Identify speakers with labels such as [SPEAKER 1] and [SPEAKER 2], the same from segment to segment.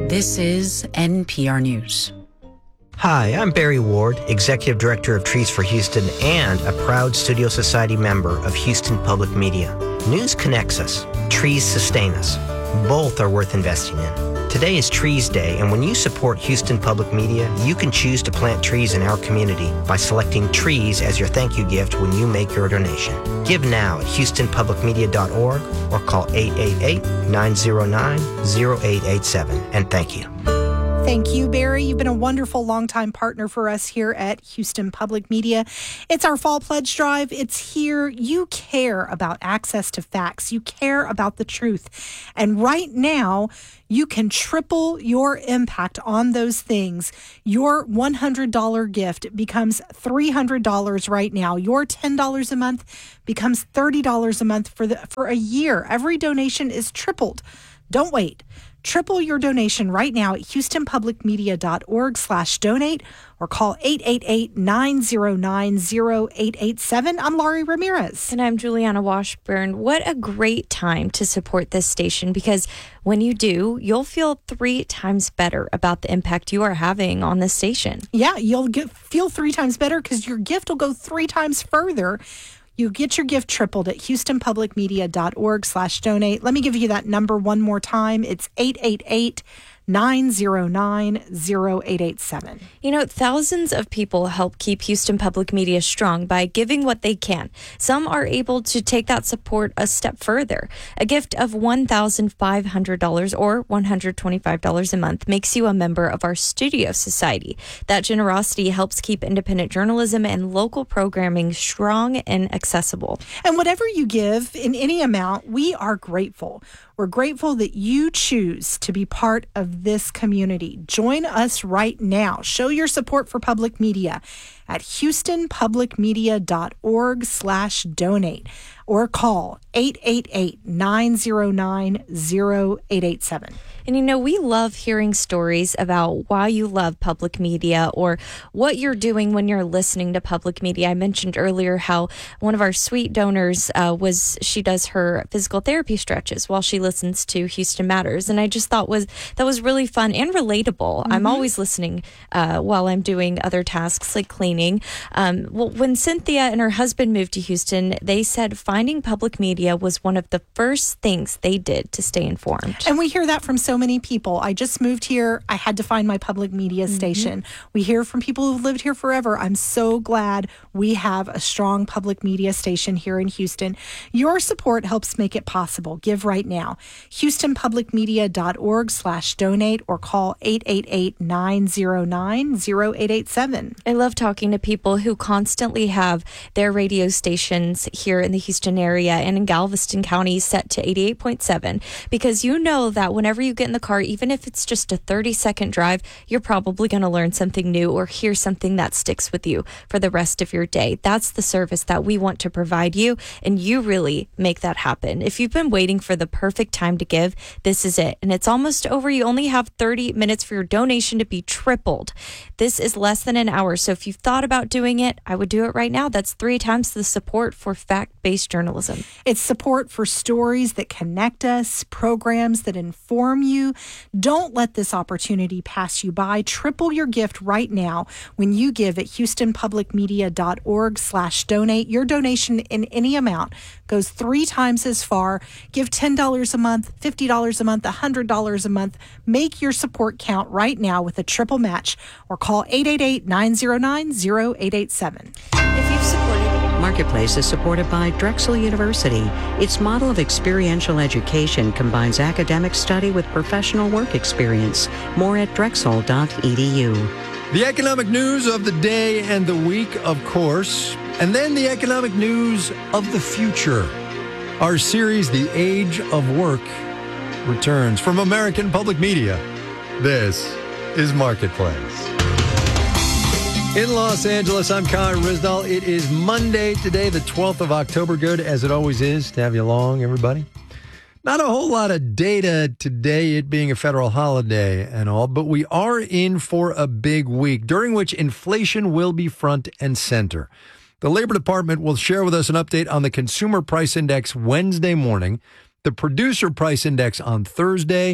[SPEAKER 1] This is NPR News.
[SPEAKER 2] Hi, I'm Barry Ward, Executive Director of Trees for Houston and a proud Studio Society member of Houston Public Media. News connects us. Trees sustain us. Both are worth investing in. Today is Trees Day, and when you support Houston Public Media, you can choose to plant trees in our community by selecting trees as your thank you gift when you make your donation. Give now at houstonpublicmedia.org or call 888-909-0887. And thank you.
[SPEAKER 3] Thank you, Barry. You've been a wonderful longtime partner for us here at Houston Public Media. It's our Fall Pledge Drive. It's here. You care about access to facts. You care about the truth. And right now, you can triple your impact on those things. Your $100 gift becomes $300 right now. Your $10 a month becomes $30 a month for a year. Every donation is tripled. Don't wait. Triple your donation right now at houstonpublicmedia.org/donate or call 888-909-0887. I'm Laurie Ramirez.
[SPEAKER 4] And I'm Juliana Washburn. What a great time to support this station, because when you do, you'll feel 3 times better about the impact you are having on this station.
[SPEAKER 3] Yeah, you'll feel 3 times better because your gift will go 3 times further. You get your gift tripled at houstonpublicmedia.org/donate. Let me give you that number one more time. It's 888-909-0887.
[SPEAKER 4] You know, thousands of people help keep Houston Public Media strong by giving what they can. Some are able to take that support a step further. A gift of $1,500 or $125 a month makes you a member of our Studio Society. That generosity helps keep independent journalism and local programming strong and accessible.
[SPEAKER 3] And whatever you give in any amount, we are grateful. We're grateful that you choose to be part of this community. Join us right now. Show your support for public media at houstonpublicmedia.org/donate or call 888-909-0887.
[SPEAKER 4] And you know, we love hearing stories about why you love public media or what you're doing when you're listening to public media. I mentioned earlier how one of our sweet donors she does her physical therapy stretches while she listens to Houston Matters. And I just thought that was really fun and relatable. Mm-hmm. I'm always listening while I'm doing other tasks like cleaning. When Cynthia and her husband moved to Houston, they said finding public media was one of the first things they did to stay informed.
[SPEAKER 3] And we hear that from so many people. I just moved here. I had to find my public media station. We hear from people who've lived here forever. I'm so glad we have a strong public media station here in Houston. Your support helps make it possible. Give right now. houstonpublicmedia.org/donate or call 888-909-0887.
[SPEAKER 4] I love talking to people who constantly have their radio stations here in the Houston area and in Galveston County set to 88.7, because you know that whenever you get in the car, even if it's just a 30-second drive, you're probably going to learn something new or hear something that sticks with you for the rest of your day. That's the service that we want to provide you, and you really make that happen. If you've been waiting for the perfect time to give, this is it. And it's almost over. You only have 30 minutes for your donation to be tripled. This is less than an hour, so if you've thought about doing it, I would do it right now. That's 3 times the support for fact-based journalism.
[SPEAKER 3] It's support for stories that connect us, programs that inform you. Don't let this opportunity pass you by. Triple your gift right now when you give at houstonpublicmedia.org/donate. Your donation in any amount goes 3 times as far. Give $10 a month, $50 a month, $100 a month. Make your support count right now with a triple match or call 888-909-0887.
[SPEAKER 4] If you've supported
[SPEAKER 5] Marketplace is supported by Drexel University. Its model of experiential education combines academic study with professional work experience. More at drexel.edu.
[SPEAKER 6] The economic news of the day and the week, of course, and then the economic news of the future. Our series, The Age of Work, returns from American Public Media. This is Marketplace. In Los Angeles, I'm Kyle Rizdal. It is Monday today, the 12th of October. Good, as it always is, to have you along, everybody. Not a whole lot of data today, it being a federal holiday and all, but we are in for a big week, during which inflation will be front and center. The Labor Department will share with us an update on the Consumer Price Index Wednesday morning, the Producer Price Index on Thursday,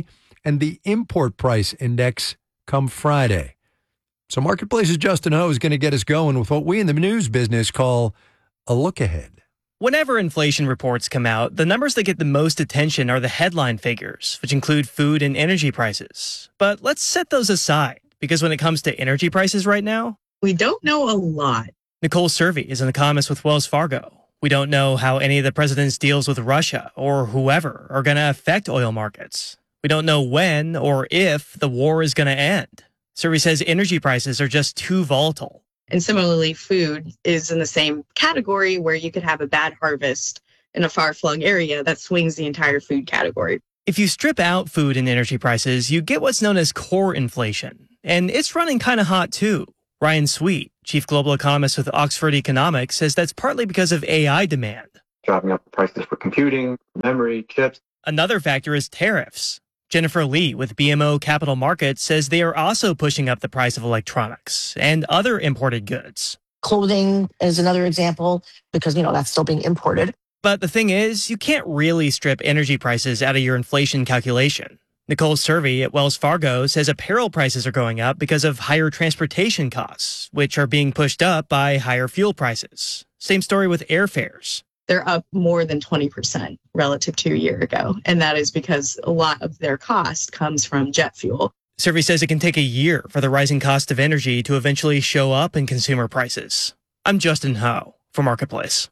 [SPEAKER 6] and the import price index come Friday. So Marketplace's Justin Ho is going to get us going with what we in the news business call a look ahead.
[SPEAKER 7] Whenever inflation reports come out, the numbers that get the most attention are the headline figures, which include food and energy prices. But let's set those aside, because when it comes to energy prices right now,
[SPEAKER 8] we don't know a lot.
[SPEAKER 7] Nicole Servey is an economist with Wells Fargo. We don't know how any of the president's deals with Russia or whoever are going to affect oil markets. We don't know when or if the war is going to end. Servey says energy prices are just too volatile.
[SPEAKER 8] And similarly, food is in the same category where you could have a bad harvest in a far-flung area that swings the entire food category.
[SPEAKER 7] If you strip out food and energy prices, you get what's known as core inflation. And it's running kind of hot too. Ryan Sweet, chief global economist with Oxford Economics, says that's partly because of AI demand.
[SPEAKER 9] Driving up the prices for computing, memory, chips.
[SPEAKER 7] Another factor is tariffs. Jennifer Lee with BMO Capital Markets says they are also pushing up the price of electronics and other imported goods.
[SPEAKER 10] Clothing is another example because, that's still being imported.
[SPEAKER 7] But the thing is, you can't really strip energy prices out of your inflation calculation. Nicole Servey at Wells Fargo says apparel prices are going up because of higher transportation costs, which are being pushed up by higher fuel prices. Same story with airfares.
[SPEAKER 8] They're up more than 20% relative to a year ago. And that is because a lot of their cost comes from jet fuel.
[SPEAKER 7] Servey says it can take a year for the rising cost of energy to eventually show up in consumer prices. I'm Justin Ho for Marketplace.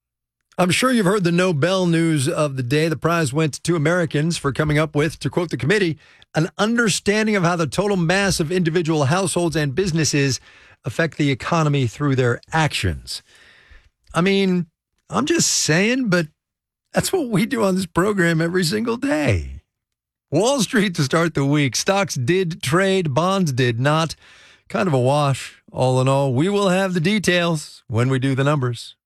[SPEAKER 6] I'm sure you've heard the Nobel news of the day. The prize went to 2 Americans for coming up with, to quote the committee, an understanding of how the total mass of individual households and businesses affect the economy through their actions. I mean, I'm just saying, but that's what we do on this program every single day. Wall Street to start the week. Stocks did trade, bonds did not. Kind of a wash, all in all. We will have the details when we do the numbers.